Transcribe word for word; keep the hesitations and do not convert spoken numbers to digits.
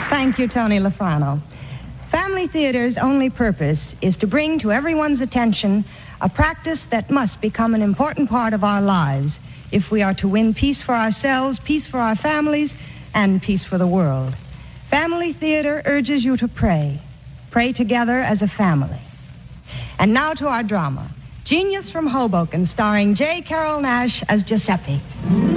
Thank you, Tony Lafrano. Family theater's only purpose is to bring to everyone's attention a practice that must become an important part of our lives if we are to win peace for ourselves, peace for our families, and peace for the world. Family theater urges you to pray. Pray together as a family. And now to our drama, Genius from Hoboken, starring J. Carrol Naish as Giuseppe.